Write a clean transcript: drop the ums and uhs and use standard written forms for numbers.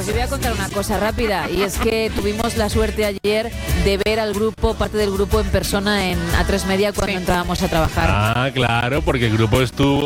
Pues yo voy a contar una cosa rápida, y es que tuvimos la suerte ayer de ver al grupo, parte del grupo en persona en A3 Media cuando entrábamos a trabajar. Ah, claro, porque el grupo estuvo